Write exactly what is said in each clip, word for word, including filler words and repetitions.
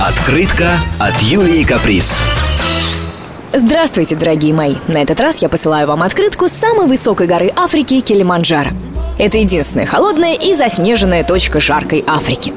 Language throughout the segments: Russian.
Открытка от Юлии Каприз. Здравствуйте, дорогие мои! На этот раз я посылаю вам открытку с самой высокой горы Африки — Килиманджаро. Это единственная холодная и заснеженная точка жаркой Африки.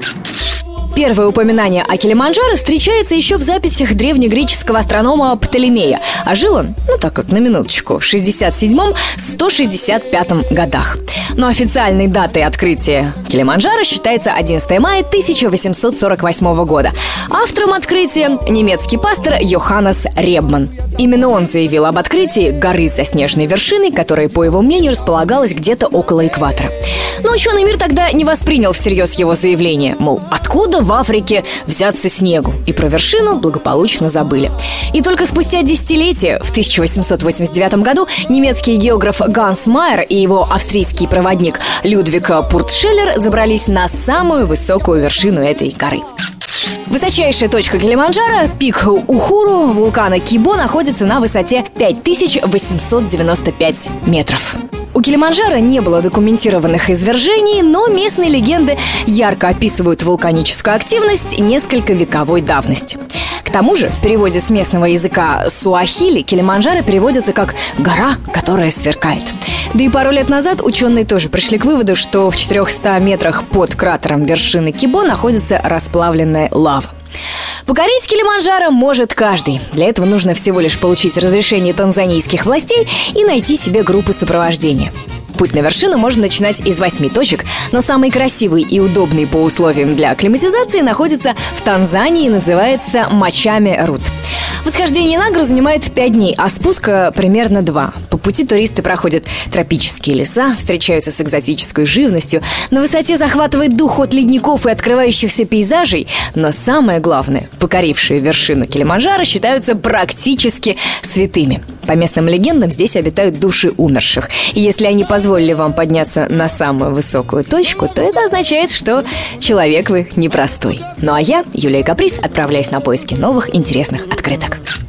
Первое упоминание о Килиманджаро встречается еще в записях древнегреческого астронома Птолемея. А жил он, ну так вот, на минуточку, в шестьдесят седьмом — сто шестьдесят пятом годах. Но официальной датой открытия Килиманджаро считается одиннадцатое мая тысяча восемьсот сорок восьмого года. Автором открытия — немецкий пастор Йоханнес Ребман. Именно он заявил об открытии горы с заснеженной вершиной, которая, по его мнению, располагалась где-то около экватора. Но ученый мир тогда не воспринял всерьез его заявление, мол, откуда в Африке взяться снегу, и про вершину благополучно забыли. И только спустя десятилетия, в тысяча восемьсот восемьдесят девятом году, немецкий географ Ганс Майер и его австрийский проводник Людвиг Пуртшеллер забрались на самую высокую вершину этой горы. Высочайшая точка Килиманджаро, пик Ухуру вулкана Кибо, находится на высоте пять тысяч восемьсот девяносто пять метров. У Килиманджаро не было документированных извержений, но местные легенды ярко описывают вулканическую активность несколько вековой давности. К тому же, в переводе с местного языка суахили Килиманджаро переводится как «гора, которая сверкает». Да и пару лет назад ученые тоже пришли к выводу, что в четырехстах метрах под кратером вершины Кибо находится расплавленная лава. Покорить Килиманджаро может каждый. Для этого нужно всего лишь получить разрешение танзанийских властей и найти себе группу сопровождения. Путь на вершину можно начинать из восьми точек, но самый красивый и удобный по условиям для акклиматизации находится в Танзании и называется Мачами-Рут. Восхождение на гору занимает пять дней, а спуска примерно два. По пути туристы проходят тропические леса, встречаются с экзотической живностью. На высоте захватывает дух от ледников и открывающихся пейзажей. Но самое главное, покорившие вершину Килиманджаро считаются практически святыми. По местным легендам, здесь обитают души умерших. И если они позволили вам подняться на самую высокую точку, то это означает, что человек вы непростой. Ну а я, Юлия Каприз, отправляюсь на поиски новых интересных открыток.